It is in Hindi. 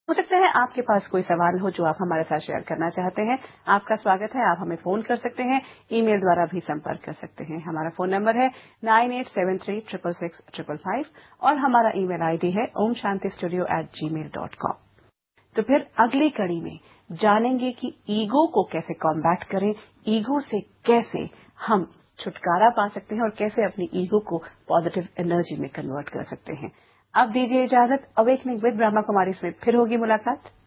हो सकता है आपके पास कोई सवाल हो जो आप हमारे साथ शेयर करना चाहते हैं। आपका स्वागत है। आप हमें फोन कर सकते हैं, ईमेल द्वारा भी संपर्क कर सकते हैं। हमारा फोन नंबर है 9873666555 और हमारा ईमेल आईडी है omshantistudio@gmail.com। तो फिर अगली कड़ी में जानेंगे कि ईगो को कैसे कॉम्बैट करें, ईगो से कैसे हम छुटकारा पा सकते हैं और कैसे अपनी ईगो को पॉजिटिव एनर्जी में कन्वर्ट कर सकते हैं। अब दीजिए इजाजत। अवेकनिंग विद ब्रह्मा कुमारी में फिर होगी मुलाकात।